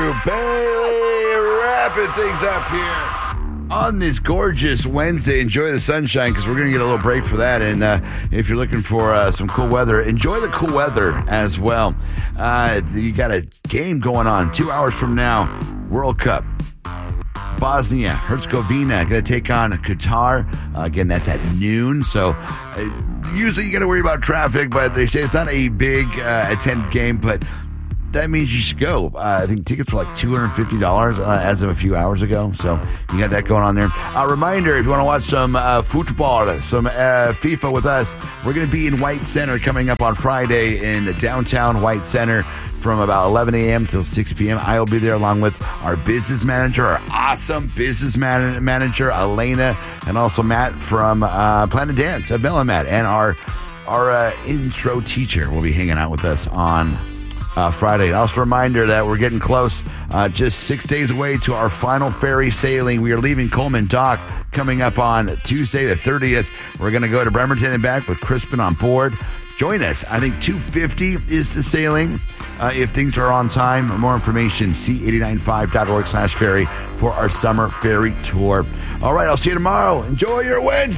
Drew Bailey wrapping things up here on this gorgeous Wednesday. Enjoy the sunshine because we're going to get a little break for that. And if you're looking for some cool weather, enjoy the cool weather as well. You got a game going on 2 hours from now, World Cup. Bosnia Herzegovina going to take on Qatar. Again, that's at noon. So usually you got to worry about traffic, but they say it's not a big attended game, but that means you should go. I think tickets were like $250 as of a few hours ago. So you got that going on there. A reminder, if you want to watch some football, some FIFA with us, we're going to be in White Center coming up on Friday in the downtown White Center from about 11 a.m. till 6 p.m. I'll be there along with our business manager, our awesome business manager, Elena, and also Matt from Planet Dance, Bella Matt, and our intro teacher will be hanging out with us on Friday. And also a reminder that we're getting close, just 6 days away to our final ferry sailing. We are leaving Coleman Dock coming up on Tuesday the 30th. We're going to go to Bremerton and back with Crispin on board. Join us. I think $250 is the sailing if things are on time. More information, c895.org/ferry for our summer ferry tour. All right, I'll see you tomorrow. Enjoy your Wednesday.